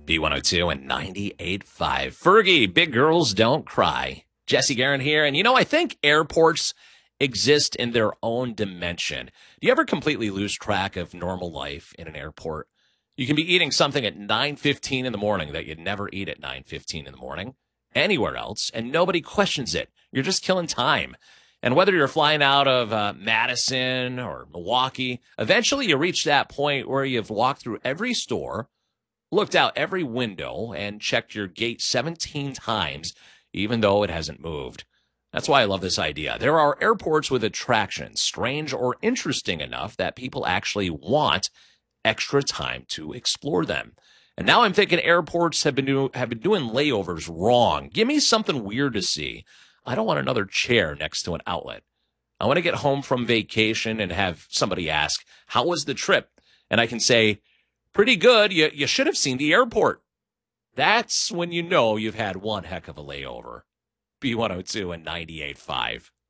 B102 and 98.5. Fergie, big girls don't cry. Jesse Guerin here. And I think airports exist in their own dimension. Do you ever completely lose track of normal life in an airport? You can be eating something at 9:15 in the morning that you'd never eat at 9:15 in the morning anywhere else, and nobody questions it. You're just killing time. And whether you're flying out of Madison or Milwaukee, eventually you reach that point where you've walked through every store, looked out every window, and checked your gate 17 times, even though it hasn't moved. That's why I love this idea. There are airports with attractions, strange or interesting enough that people actually want extra time to explore them. And now I'm thinking airports have been doing layovers wrong. Give me something weird to see. I don't want another chair next to an outlet. I want to get home from vacation and have somebody ask, how was the trip? And I can say, pretty good. You should have seen the airport. That's when you know you've had one heck of a layover. B102 and 98.5.